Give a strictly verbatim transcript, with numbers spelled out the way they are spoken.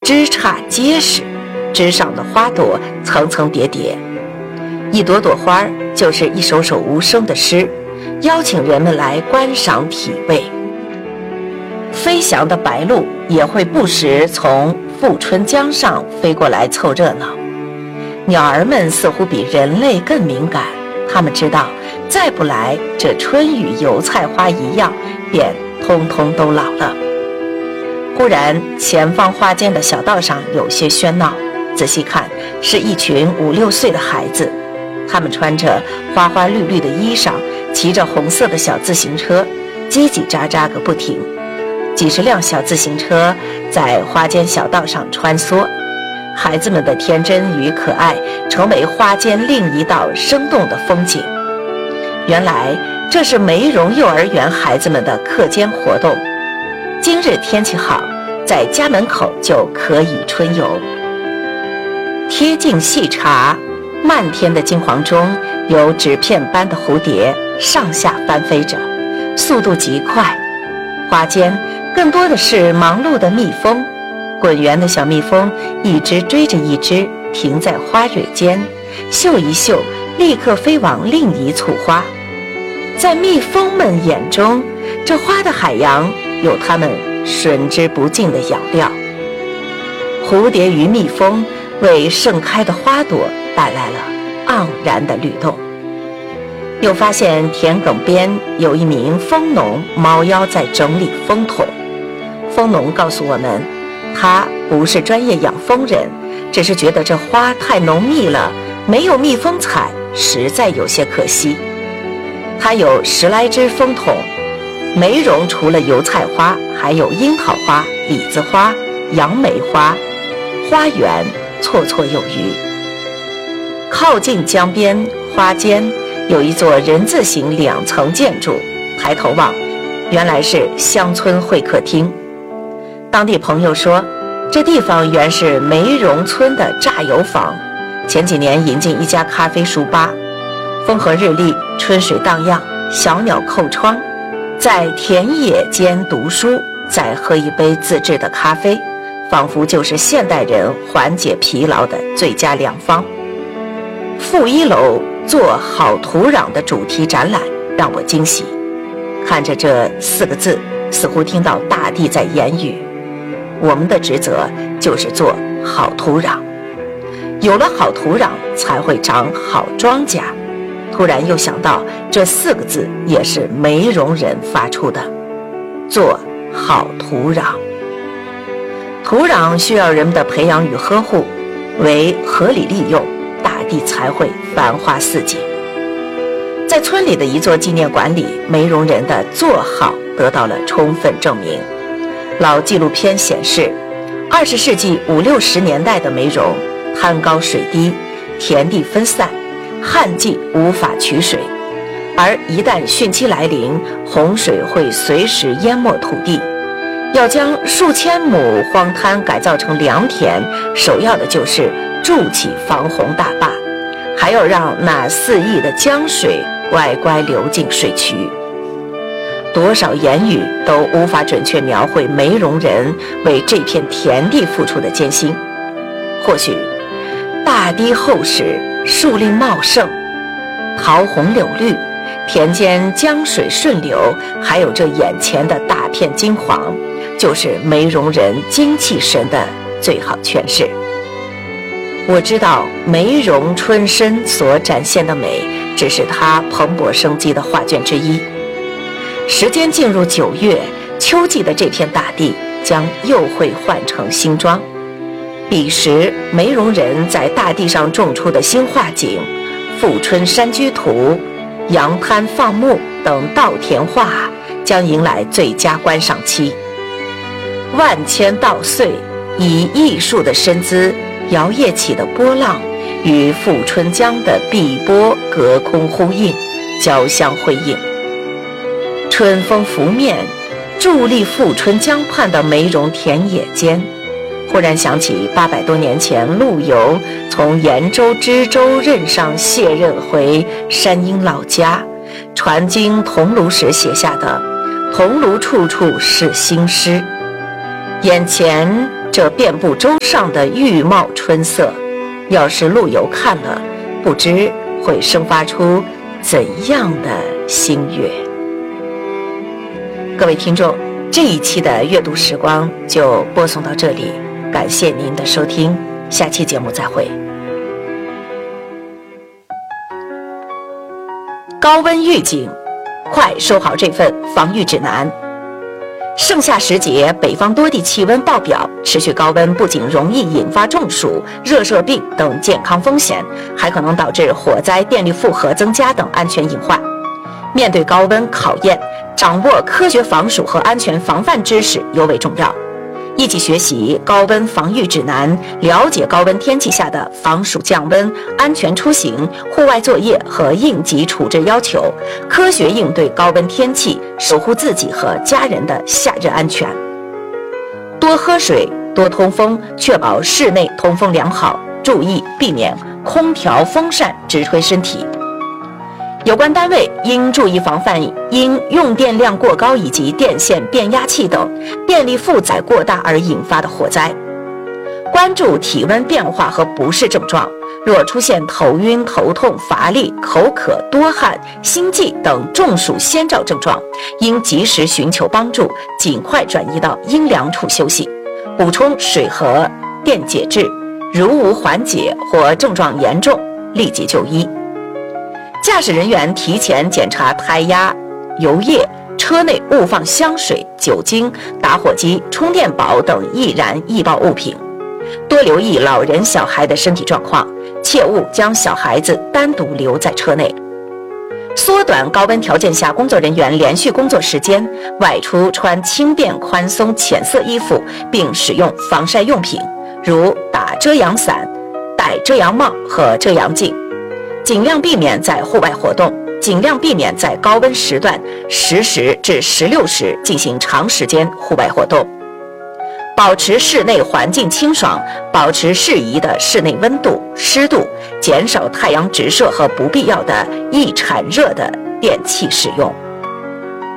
枝杈结实，枝上的花朵层层叠叠，一朵朵花就是一首首无声的诗，邀请人们来观赏体味。飞翔的白鹭也会不时从富春江上飞过来凑热闹。鸟儿们似乎比人类更敏感，它们知道再不来，这春与油菜花一样，便通通都老了。忽然前方花间的小道上有些喧闹，仔细看是一群五六岁的孩子，他们穿着花花绿绿的衣裳，骑着红色的小自行车，叽叽喳喳个不停。几十辆小自行车在花间小道上穿梭，孩子们的天真与可爱成为花间另一道生动的风景。原来这是梅荣幼儿园孩子们的课间活动，今日天气好，在家门口就可以春游。贴近细查，漫天的金黄中有纸片般的蝴蝶上下翻飞着，速度极快。花间更多的是忙碌的蜜蜂，滚圆的小蜜蜂一只追着一只，停在花蕊间，嗅一嗅，立刻飞往另一簇花。在蜜蜂们眼中，这花的海洋有它们吮之不尽的养料。蝴蝶与蜜蜂为盛开的花朵带来了盎然的律动。又发现田埂边有一名蜂农猫腰在整理蜂桶。蜂农告诉我们，他不是专业养蜂人，只是觉得这花太浓密了，没有蜜蜂采，实在有些可惜。他有十来只蜂桶，梅荣除了油菜花，还有樱桃花、李子花、杨梅花，花园绰绰有余。靠近江边花间有一座人字形两层建筑，抬头望，原来是乡村会客厅。当地朋友说，这地方原是梅荣村的榨油坊，前几年引进一家咖啡书吧，风和日丽，春水荡漾，小鸟叩窗，在田野间读书，再喝一杯自制的咖啡，仿佛就是现代人缓解疲劳的最佳良方。负一楼做好土壤的主题展览让我惊喜，看着这四个字，似乎听到大地在言语，我们的职责就是做好土壤，有了好土壤才会长好庄稼。突然又想到这四个字也是梅荣人发出的，做好土壤。土壤需要人们的培养与呵护，为合理利用，大地才会繁花似锦。在村里的一座纪念馆里，梅荣人的做好得到了充分证明。老纪录片显示，二十世纪五六十年代的梅荣，滩高水低，田地分散，旱季无法取水，而一旦汛期来临，洪水会随时淹没土地。要将数千亩荒滩改造成良田，首要的就是筑起防洪大坝，还要让那四亿的江水乖乖流进水渠。多少言语都无法准确描绘梅荣人为这片田地付出的艰辛。或许大堤厚实，树林茂盛，桃红柳绿，田间江水顺流，还有这眼前的大片金黄，就是梅荣人精气神的最好诠释。我知道梅荣春深所展现的美，只是它蓬勃生机的画卷之一。时间进入九月，秋季的这片大地将又会换成新装。彼时梅荣人在大地上种出的新画景，富春山居图、杨滩放牧等稻田画将迎来最佳观赏期。万千稻穗以艺术的身姿摇曳起的波浪，与富春江的碧波隔空呼应，交相辉映。春风拂面，伫立富春江畔的梅荣田野间，忽然想起八百多年前陆游从延州知州任上卸任回山阴老家，传经桐庐时写下的“桐庐处处是新诗”。眼前这遍布洲上的郁茂春色，要是陆游看了，不知会生发出怎样的心悦。各位听众，这一期的阅读时光就播送到这里，感谢您的收听，下期节目再会。高温预警，快收好这份防御指南。盛夏时节，北方多地气温爆表，持续高温不仅容易引发中暑、热射病等健康风险，还可能导致火灾、电力负荷增加等安全隐患。面对高温考验，掌握科学防暑和安全防范知识尤为重要。一起学习高温防御指南，了解高温天气下的防暑降温、安全出行、户外作业和应急处置要求，科学应对高温天气，守护自己和家人的夏日安全。多喝水，多通风，确保室内通风良好，注意避免空调、风扇直吹身体。有关单位应注意防范因用电量过高以及电线、变压器等电力负载过大而引发的火灾。关注体温变化和不适症状，若出现头晕、头痛、乏力、口渴、多汗、心悸等中暑先兆症状，应及时寻求帮助，尽快转移到阴凉处休息，补充水和电解质，如无缓解或症状严重，立即就医。驾驶人员提前检查胎压、油液，车内勿放香水、酒精、打火机、充电宝等易燃易爆物品。多留意老人小孩的身体状况，切勿将小孩子单独留在车内。缩短高温条件下工作人员连续工作时间，外出穿轻便宽松浅色衣服，并使用防晒用品，如打遮阳伞、戴遮阳帽和遮阳镜。尽量避免在户外活动，尽量避免在高温时段十时至十六时进行长时间户外活动。保持室内环境清爽，保持适宜的室内温度、湿度，减少太阳直射和不必要的易产热的电器使用。